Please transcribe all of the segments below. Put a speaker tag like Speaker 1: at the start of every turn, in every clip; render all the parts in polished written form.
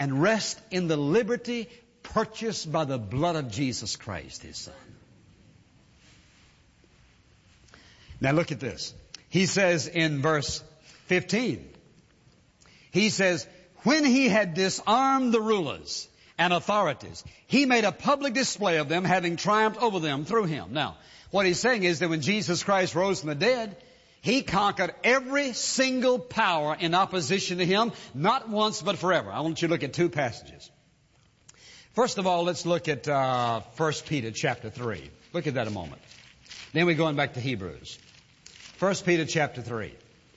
Speaker 1: and rest in the liberty purchased by the blood of Jesus Christ, His Son. Now look at this. He says in verse 15, He says, when He had disarmed the rulers and authorities, He made a public display of them, having triumphed over them through Him. Now, what He's saying is that when Jesus Christ rose from the dead, He conquered every single power in opposition to Him, not once but forever. I want you to look at two passages. First of all, let's look at 1 Peter chapter 3. Look at that a moment. Then we're going back to Hebrews. 1 Peter chapter 3.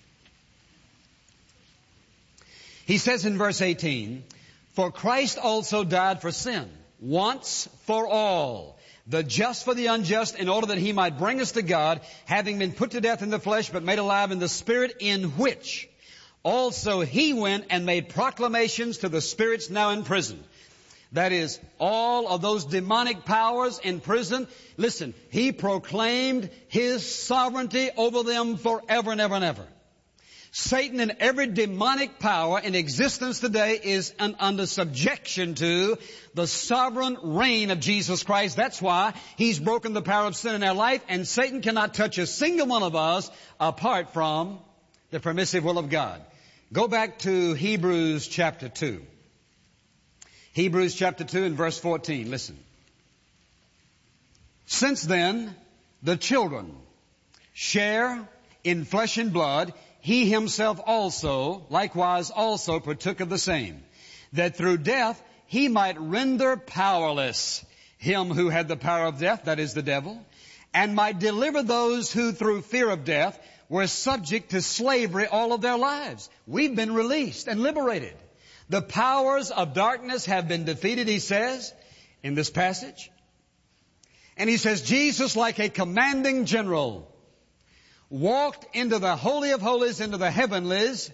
Speaker 1: He says in verse 18, for Christ also died for sin, once for all, the just for the unjust, in order that He might bring us to God, having been put to death in the flesh, but made alive in the Spirit, in which also He went and made proclamations to the spirits now in prison. That is, all of those demonic powers in prison. Listen, He proclaimed His sovereignty over them forever and ever and ever. Satan and every demonic power in existence today is under subjection to the sovereign reign of Jesus Christ. That's why He's broken the power of sin in our life, and Satan cannot touch a single one of us apart from the permissive will of God. Go back to Hebrews chapter 2. Hebrews chapter 2 and verse 14. Listen. Since then, the children share in flesh and blood, He Himself also, likewise also partook of the same, that through death He might render powerless him who had the power of death, that is the devil, and might deliver those who through fear of death were subject to slavery all of their lives. We've been released and liberated. The powers of darkness have been defeated, he says, in this passage. And he says, Jesus, like a commanding general, walked into the Holy of Holies, into the heavenlies,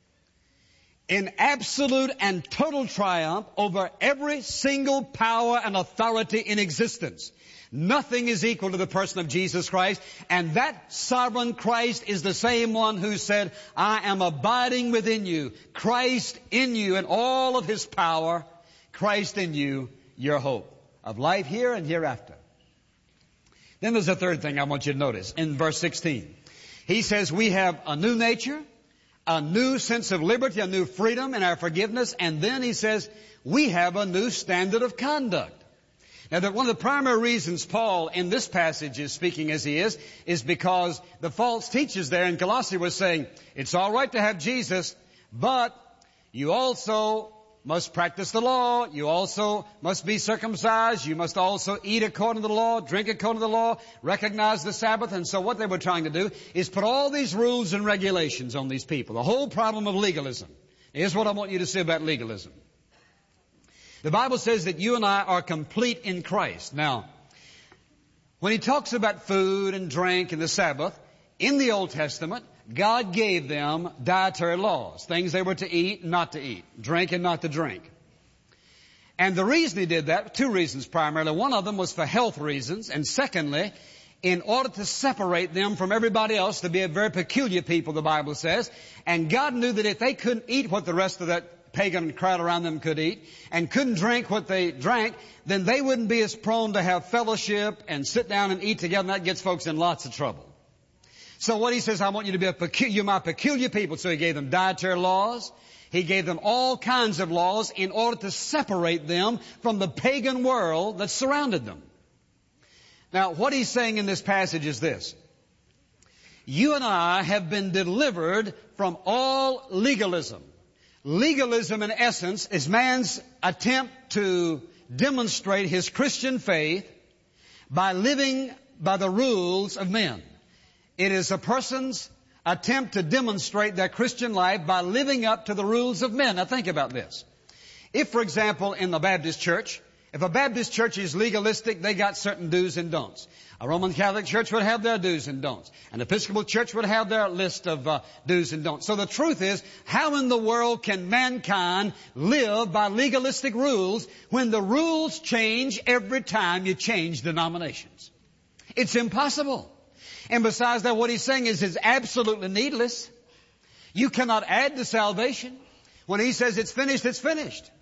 Speaker 1: in absolute and total triumph over every single power and authority in existence. Nothing is equal to the person of Jesus Christ. And that sovereign Christ is the same one who said, I am abiding within you. Christ in you and all of His power. Christ in you, your hope of life here and hereafter. Then there's a third thing I want you to notice in verse 16. He says we have a new nature, a new sense of liberty, a new freedom in our forgiveness. And then he says we have a new standard of conduct. Now, one of the primary reasons Paul in this passage is speaking as he is because the false teachers there in Colossae were saying, it's all right to have Jesus, but you also must practice the law. You also must be circumcised. You must also eat according to the law, drink according to the law, recognize the Sabbath. And so what they were trying to do is put all these rules and regulations on these people. The whole problem of legalism. Here's what I want you to say about legalism. The Bible says that you and I are complete in Christ. Now, when He talks about food and drink and the Sabbath, in the Old Testament, God gave them dietary laws, things they were to eat and not to eat, drink and not to drink. And the reason He did that, two reasons primarily. One of them was for health reasons, and secondly, in order to separate them from everybody else, to be a very peculiar people, the Bible says. And God knew that if they couldn't eat what the rest of that pagan crowd around them could eat, and couldn't drink what they drank, then they wouldn't be as prone to have fellowship and sit down and eat together, and that gets folks in lots of trouble. So what He says, I want you to be you're my peculiar people. So He gave them dietary laws. He gave them all kinds of laws in order to separate them from the pagan world that surrounded them. Now, what He's saying in this passage is this. You and I have been delivered from all legalism. Legalism, in essence, is man's attempt to demonstrate his Christian faith by living by the rules of men. It is a person's attempt to demonstrate their Christian life by living up to the rules of men. Now think about this. If, for example, in the Baptist church, if a Baptist church is legalistic, they got certain do's and don'ts. A Roman Catholic church would have their do's and don'ts. An Episcopal church would have their list of do's and don'ts. So the truth is, how in the world can mankind live by legalistic rules when the rules change every time you change denominations? It's impossible. And besides that, what he's saying is it's absolutely needless. You cannot add to salvation. When he says it's finished, it's finished.